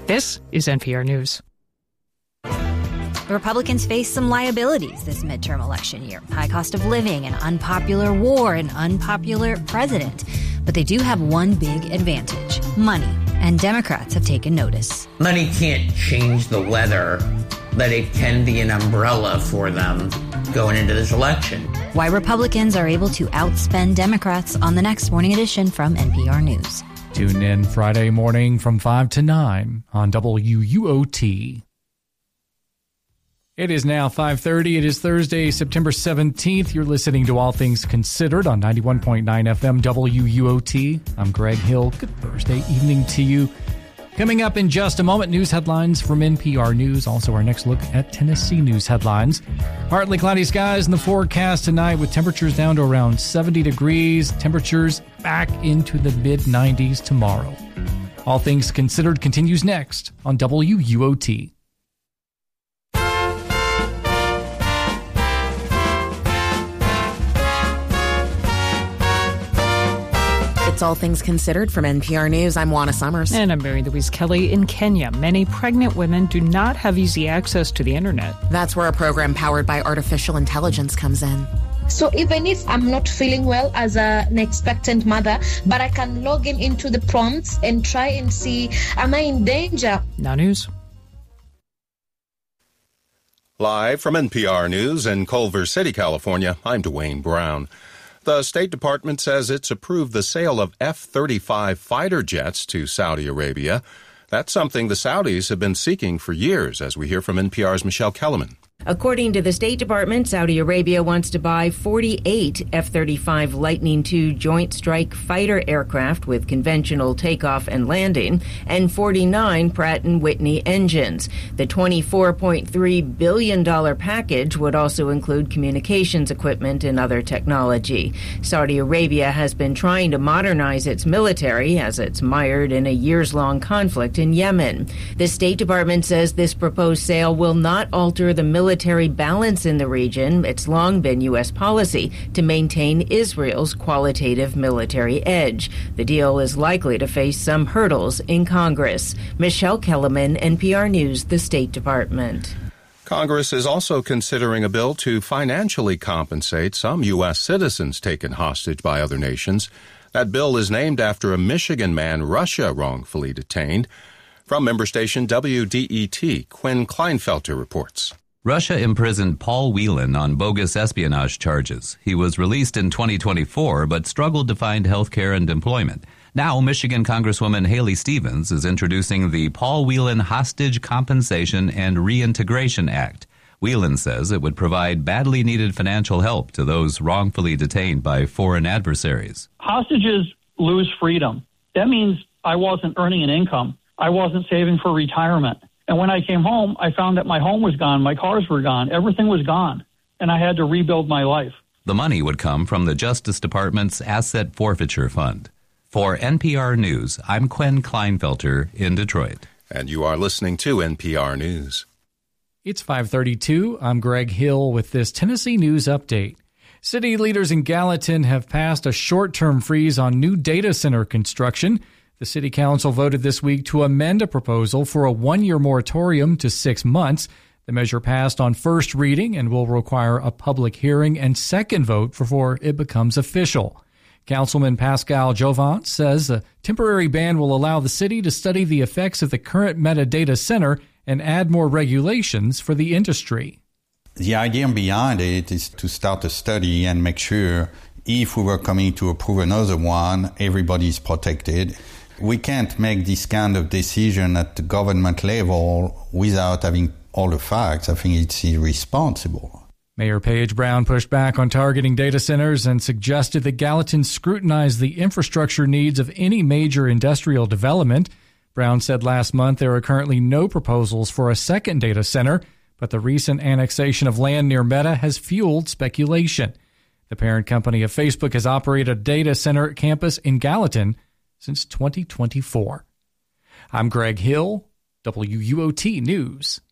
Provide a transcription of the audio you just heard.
This is NPR News. Republicans face some liabilities this midterm election year. High cost of living, an unpopular war, an unpopular president. But they do have one big advantage: money. And Democrats have taken notice. Money can't change the weather, but it can be an umbrella for them going into this election. Why Republicans are able to outspend Democrats on the next Morning Edition from NPR News. Tune in Friday morning from 5 to 9 on WUOT. It is now 5:30. It is Thursday, September 17th. You're listening to All Things Considered on 91.9 FM WUOT. I'm Greg Hill. Good Thursday evening to you. Coming up in just a moment, news headlines from NPR News. Also, our next look at Tennessee news headlines. Partly cloudy skies in the forecast tonight with temperatures down to around 70 degrees. Temperatures back into the mid-90s tomorrow. All Things Considered continues next on WUOT. It's All Things Considered from NPR News. I'm Juana Summers. And I'm Mary Louise Kelly. In Kenya, many pregnant women do not have easy access to the internet. That's where a program powered by artificial intelligence comes in. So even if I'm not feeling well as an expectant mother, but I can log into the prompts and try and see, am I in danger? Now news. Live from NPR News in Culver City, California, I'm Dwayne Brown. The State Department says it's approved the sale of F-35 fighter jets to Saudi Arabia. That's something the Saudis have been seeking for years, as we hear from NPR's Michelle Kellerman. According to the State Department, Saudi Arabia wants to buy 48 F-35 Lightning II Joint Strike Fighter aircraft with conventional takeoff and landing and 49 Pratt & Whitney engines. The $24.3 billion package would also include communications equipment and other technology. Saudi Arabia has been trying to modernize its military as it's mired in a years-long conflict in Yemen. The State Department says this proposed sale will not alter the military balance in the region. It's long been U.S. policy to maintain Israel's qualitative military edge. The deal is likely to face some hurdles in Congress. Michelle Kellerman, NPR News, the State Department. Congress is also considering a bill to financially compensate some U.S. citizens taken hostage by other nations. That bill is named after a Michigan man Russia wrongfully detained. From member station WDET, Quinn Kleinfelter reports. Russia imprisoned Paul Whelan on bogus espionage charges. He was released in 2024 but struggled to find health care and employment. Now, Michigan Congresswoman Haley Stevens is introducing the Paul Whelan Hostage Compensation and Reintegration Act. Whelan says it would provide badly needed financial help to those wrongfully detained by foreign adversaries. Hostages lose freedom. That means I wasn't earning an income. I wasn't saving for retirement. And when I came home, I found that my home was gone, my cars were gone, everything was gone, and I had to rebuild my life. The money would come from the Justice Department's Asset Forfeiture Fund. For NPR News, I'm Quinn Kleinfelter in Detroit. And you are listening to NPR News. It's 5:32. I'm Greg Hill with this Tennessee News Update. City leaders in Gallatin have passed a short-term freeze on new data center construction. The City Council voted this week to amend a proposal for a one-year moratorium to 6 months. The measure passed on first reading and will require a public hearing and second vote before it becomes official. Councilman Pascal Jovant says a temporary ban will allow the city to study the effects of the current metadata center and add more regulations for the industry. The idea behind it is to start a study and make sure if we were coming to approve another one, everybody's protected. We can't make this kind of decision at the government level without having all the facts. I think it's irresponsible. Mayor Paige Brown pushed back on targeting data centers and suggested that Gallatin scrutinize the infrastructure needs of any major industrial development. Brown said last month there are currently no proposals for a second data center, but the recent annexation of land near Meta has fueled speculation. The parent company of Facebook has operated a data center campus in Gallatin since 2024. I'm Greg Hill, WUOT News.